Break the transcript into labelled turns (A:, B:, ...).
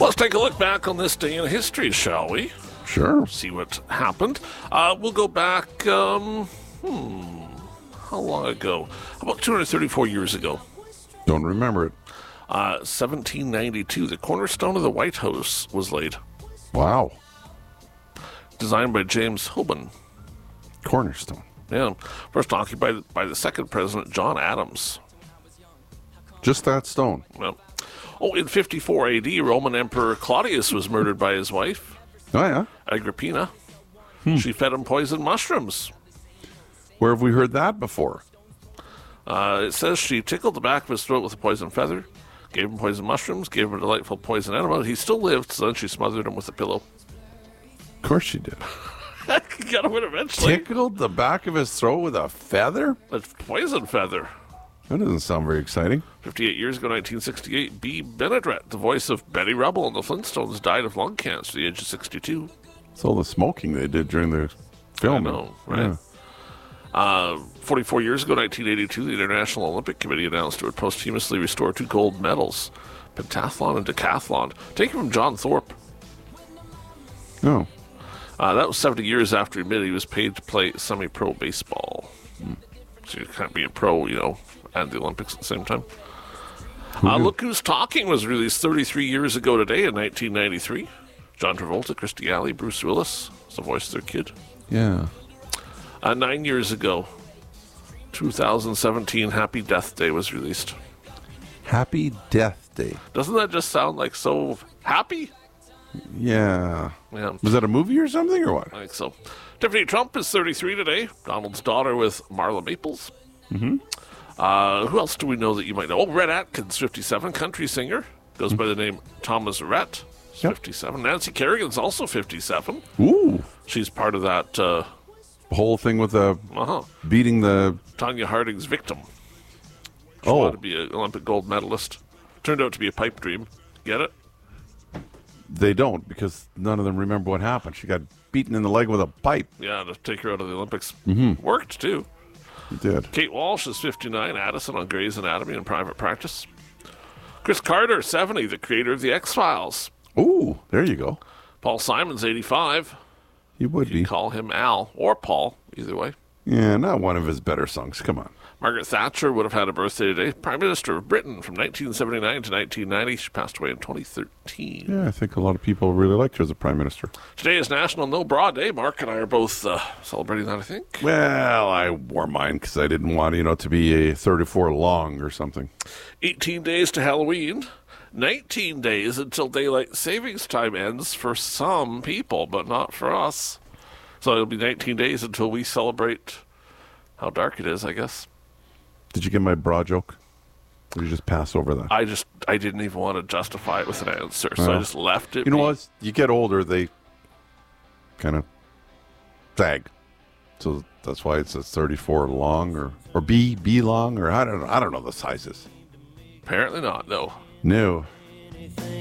A: Let's take a look back on this day in history, shall we?
B: Sure.
A: See what happened. We'll go back, how long ago? About 234 years ago.
B: Don't remember it.
A: 1792, the cornerstone of the White House was laid.
B: Wow.
A: Designed by James Hoban.
B: Cornerstone.
A: Yeah. First occupied by the second president, John Adams.
B: Just that stone.
A: Well, in 54 AD, Roman Emperor Claudius was murdered by his wife,
B: Oh, yeah?
A: Agrippina. She fed him poisoned mushrooms.
B: Where have we heard that before?
A: It says she tickled the back of his throat with a poison feather, gave him poisoned mushrooms, gave him a delightful poison enema. He still lived, so then she smothered him with a pillow.
B: Of course she did.
A: Got him eventually.
B: Tickled the back of his throat with a feather?
A: A poison feather.
B: That doesn't sound very exciting.
A: 58 years ago, 1968, B. Benadret, the voice of Betty Rubble in the Flintstones, died of lung cancer at the age of 62.
B: It's all the smoking they did during the film.
A: I know, right? 44 years ago, 1982, the International Olympic Committee announced it would posthumously restore 2 gold medals, pentathlon and decathlon, taken from John Thorpe.
B: Oh.
A: That was 70 years after he admitted he was paid to play semi-pro baseball. So you can't be a pro, and the Olympics at the same time. Look Who's Talking was released 33 years ago today in 1993. John Travolta, Christy Alley, Bruce Willis was the voice of their kid.
B: Yeah.
A: 9 years ago, 2017, Happy Death Day was released.
B: Happy Death Day.
A: Doesn't that just sound like so happy?
B: Yeah.
A: Yeah,
B: Was that a movie or something or what?
A: I think so. Tiffany Trump is 33 today. Donald's daughter with Marla Maples. Mm-hmm. Who else do we know that you might know? Oh, Rhett Atkins, 57, country singer. Goes by the name Thomas Rhett.
B: Yep.
A: 57. Nancy Kerrigan's also 57.
B: Ooh.
A: She's part of that
B: The whole thing with the beating the...
A: Tanya Harding's victim. She
B: Oh.
A: wanted to be an Olympic gold medalist. Turned out to be a pipe dream. Get it?
B: They don't, because none of them remember what happened. She got beaten in the leg with a pipe.
A: Yeah, to take her out of the Olympics. Mm-hmm. Worked, too.
B: It did.
A: Kate Walsh is 59. Addison on Grey's Anatomy in private practice. Chris Carter, 70, the creator of The X-Files.
B: Ooh, there you go.
A: Paul Simon's 85.
B: He would
A: You
B: be.
A: call him Al or Paul, either way.
B: Yeah, not one of his better songs. Come on.
A: Margaret Thatcher would have had a birthday today. Prime Minister of Britain from 1979 to 1990. She passed away in 2013.
B: Yeah, I think a lot of people really liked her as a prime minister.
A: Today is National No Bra Day. Mark and I are both celebrating that, I think.
B: Well, I wore mine because I didn't want, to be a 34 long or something.
A: 18 days to Halloween. 19 days until daylight savings time ends for some people, but not for us. So it'll be 19 days until we celebrate how dark it is, I guess.
B: Did you get my bra joke? Or did you just pass over that?
A: I didn't even want to justify it with an answer, so I just left it.
B: You know what? You get older, they kind of sag. So that's why it's a 34 long or B long, or I don't know the sizes.
A: Apparently not, no.
B: No.